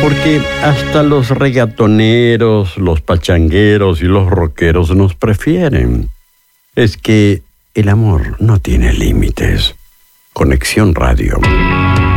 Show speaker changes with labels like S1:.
S1: Porque hasta los reggaetoneros, los pachangueros y los rockeros nos prefieren. Es que el amor no tiene límites. Conexión Radio.